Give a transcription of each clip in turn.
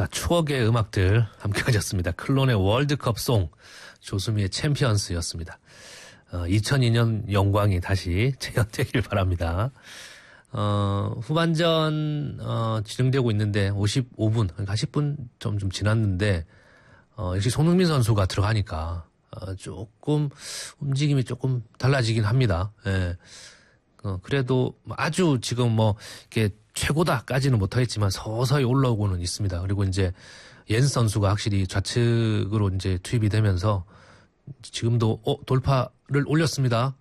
자, 추억의 음악들 함께 하셨습니다. 클론의 월드컵송, 조수미의 챔피언스였습니다. 2002년 영광이 다시 재현되길 바랍니다. 후반전 진행되고 있는데 55분, 그러니까 10분 좀 지났는데 역시 손흥민 선수가 들어가니까 조금 움직임이 조금 달라지긴 합니다. 예. 그래도 아주 지금 뭐 이렇게 최고다까지는 못하겠지만 서서히 올라오고는 있습니다. 그리고 이제 옌스 선수가 확실히 좌측으로 이제 투입이 되면서 지금도 돌파를 올렸습니다.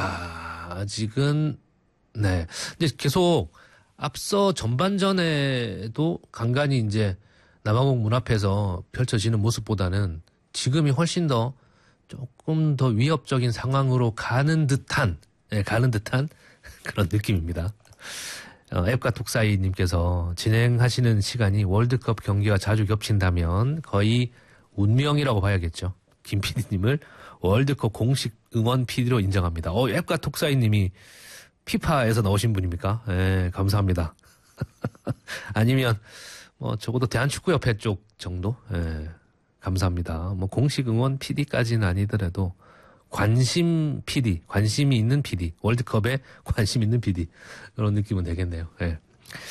아직은 네. 근데 계속 앞서 전반전에도 간간히 이제 남아공 문 앞에서 펼쳐지는 모습보다는 지금이 훨씬 더 조금 더 위협적인 상황으로 가는 듯한 그런 느낌입니다. 앱과 독사이님께서 진행하시는 시간이 월드컵 경기와 자주 겹친다면 거의 운명이라고 봐야겠죠. 김 PD님을 월드컵 공식 응원 PD로 인정합니다. 앱과 독사이님이 피파에서 나오신 분입니까? 예, 감사합니다. 아니면 뭐 적어도 대한축구협회 쪽 정도? 예, 감사합니다. 뭐 공식 응원 PD까지는 아니더라도 관심 PD, 관심이 있는 PD, 월드컵에 관심 있는 PD 그런 느낌은 되겠네요. 예.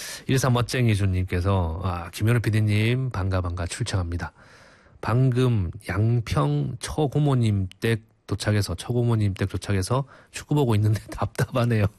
13멋쟁이주님께서 김현우 PD님 반가 출첵합니다. 방금 양평 처고모님 댁 도착해서 축구 보고 있는데 답답하네요.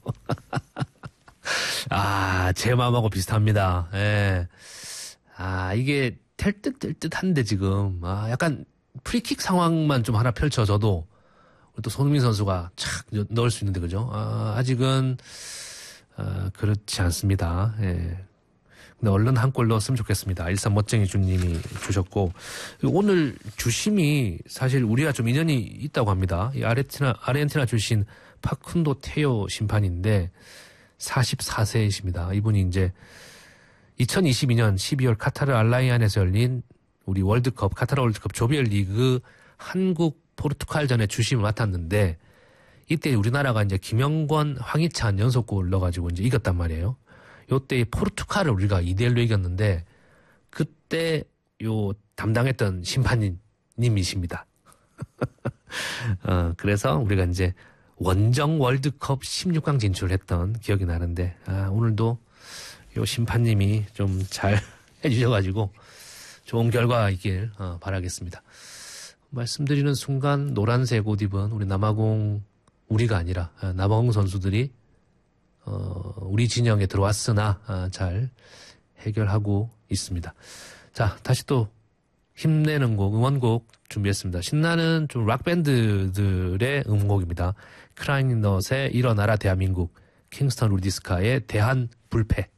제 마음하고 비슷합니다. 예. 이게 될 듯한데 지금 약간 프리킥 상황만 좀 하나 펼쳐져도 또 손흥민 선수가 착 넣을 수 있는데 그죠? 아직은 그렇지 않습니다. 예. 근데 얼른 한 골 넣었으면 좋겠습니다. 일산 멋쟁이 주님이 주셨고 오늘 주심이 사실 우리가 좀 인연이 있다고 합니다. 이 아르헨티나 출신 파쿤도 테오 심판인데 44세이십니다. 이분이 이제 2022년 12월 카타르 알라이안에서 열린 우리 카타르 월드컵 조별리그 한국 포르투갈전에 주심을 맡았는데 이때 우리나라가 이제 김영권, 황희찬 연속골 넣어가지고 이제 이겼단 말이에요. 요때 포르투갈을 우리가 2대1로 이겼는데 그때 요 담당했던 심판님이십니다. 그래서 우리가 이제 원정 월드컵 16강 진출을 했던 기억이 나는데 오늘도 요 심판님이 좀 잘 해주셔가지고 좋은 결과 있길 바라겠습니다. 말씀드리는 순간 노란색 옷 입은 우리 남아공 우리가 아니라 남아공 선수들이 우리 진영에 들어왔으나 잘 해결하고 있습니다. 자, 다시 또 힘내는 곡, 응원곡 준비했습니다. 신나는 좀 락밴드들의 응원곡입니다. 크라잉넛의 일어나라 대한민국, 킹스턴 루디스카의 대한 불패.